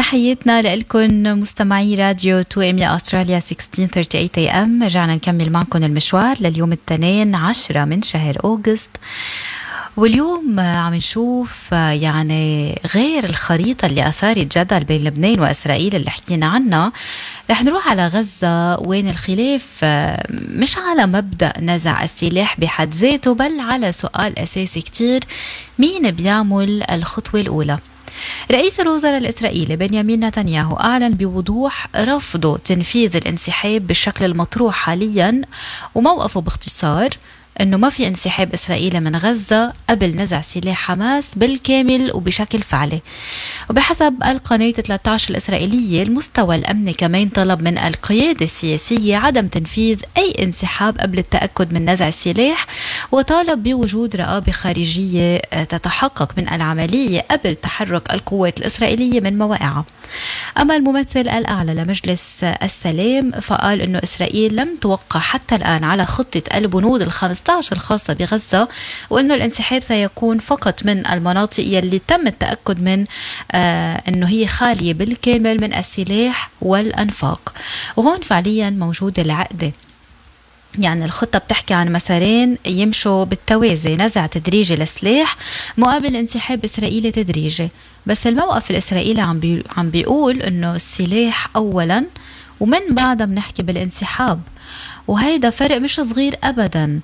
تحياتنا لكم مستمعي راديو 2AM أستراليا 1638 AM. رجعنا نكمل معكم المشوار لليوم الاثنين 10 من شهر أغسطس، واليوم عم نشوف يعني غير الخريطة اللي أثارت جدل بين لبنان وإسرائيل اللي حكينا عنها. رح نروح على غزة وين الخلاف مش على مبدأ نزع السلاح بحد ذاته، بل على سؤال أساسي كتير: مين بيعمل الخطوة الأولى؟ رئيس الوزراء الإسرائيلي بنيامين نتنياهو أعلن بوضوح رفضه تنفيذ الانسحاب بالشكل المطروح حاليا، وموقفه باختصار أنه ما في انسحاب إسرائيلي من غزة قبل نزع سلاح حماس بالكامل وبشكل فعلي. وبحسب القناة 13 الإسرائيلية، المستوى الأمني كمان طلب من القيادة السياسية عدم تنفيذ أي انسحاب قبل التأكد من نزع السلاح، وطالب بوجود رقابة خارجية تتحقق من العملية قبل تحرك القوات الإسرائيلية من مواقعها. أما الممثل الأعلى لمجلس السلام فقال أنه إسرائيل لم توقع حتى الآن على خطة البنود ال15 الخاصة بغزة، وأنه الانسحاب سيكون فقط من المناطق يلي تم التأكد من أنه هي خالية بالكامل من السلاح والأنفاق. وهون فعليا موجود العقدة، يعني الخطة بتحكي عن مسارين يمشوا بالتوازي: نزع تدريجي للسلاح مقابل انسحاب إسرائيلي تدريجي. بس الموقف الإسرائيلي عم بيقول أنه السلاح أولا ومن بعدها بنحكي بالانسحاب، وهيدا فرق مش صغير أبدا،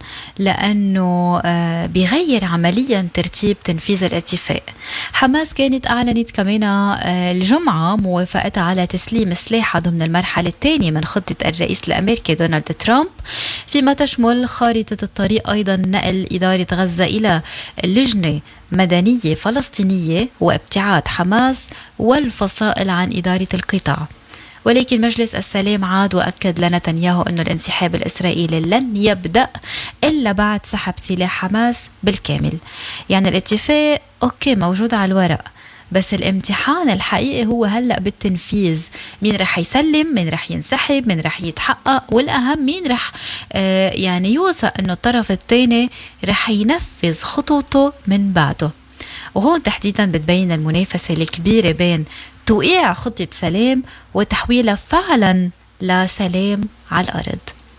لأنه بيغير عمليا ترتيب تنفيذ الاتفاق. حماس كانت أعلنت كمان الجمعة موافقتها على تسليم سلاحها ضمن المرحلة الثانية من خطة الرئيس الأمريكي دونالد ترامب، فيما تشمل خارطة الطريق أيضا نقل إدارة غزة إلى لجنة مدنية فلسطينية وابتعاد حماس والفصائل عن إدارة القطاع. ولكن مجلس السلام عاد وأكد لنتنياهو أنه الانسحاب الإسرائيلي لن يبدأ إلا بعد سحب سلاح حماس بالكامل. يعني الاتفاق أوكي موجود على الورق، بس الامتحان الحقيقي هو هلأ بالتنفيذ. مين رح يسلم، مين رح ينسحب، مين رح يتحقق، والأهم مين رح يعني يوثق أنه الطرف الثاني رح ينفذ خطوته من بعده. وهون تحديدا بتبين المنافسة الكبيرة بين توقيع خطة سلام وتحويلها فعلا لسلام على الأرض.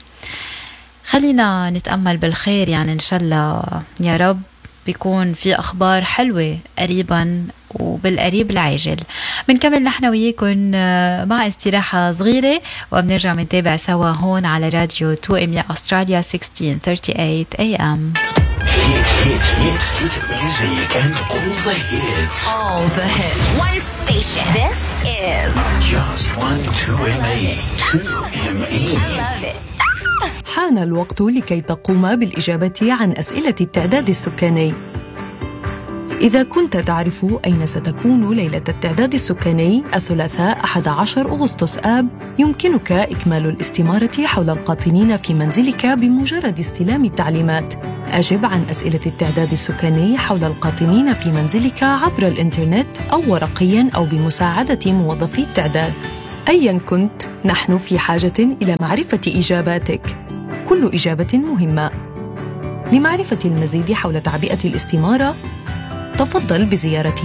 خلينا نتأمل بالخير، يعني إن شاء الله يا رب بيكون في أخبار حلوة قريبا وبالقريب العاجل. بنكمل نحن وياكم مع استراحة صغيرة وبنرجع منتابع سوا هون على راديو 2AM أستراليا 1638 AM. Hit music and all the hits. All the hits. One station. This is just 2MA. 2MA. I love it. حان الوقت لكي تقوم بالإجابة عن أسئلة التعداد السكاني. إذا كنت تعرف أين ستكون ليلة التعداد السكاني الثلاثاء 11 أغسطس آب، يمكنك إكمال الاستمارة حول القاطنين في منزلك بمجرد استلام التعليمات. أجب عن أسئلة التعداد السكاني حول القاطنين في منزلك عبر الإنترنت أو ورقياً أو بمساعدة موظفي التعداد. أياً كنت، نحن في حاجة إلى معرفة إجاباتك. كل إجابة مهمة. لمعرفة المزيد حول تعبئة الاستمارة، تفضل بزيارة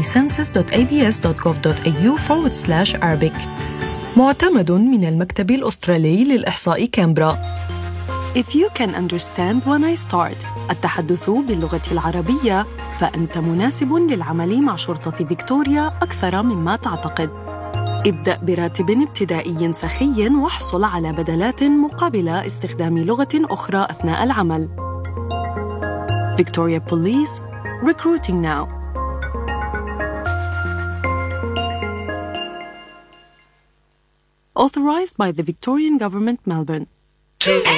census.abs.gov.au/Arabic. معتمد من المكتب الأسترالي للإحصاء كامبرا. If you can understand when I start التحدث باللغة العربية، فأنت مناسب للعمل مع شرطة فيكتوريا أكثر مما تعتقد. ابدأ براتب ابتدائي سخي واحصل على بدلات مقابل استخدام لغة أخرى أثناء العمل. Victoria Police, recruiting now. Authorized by the Victorian Government, Melbourne.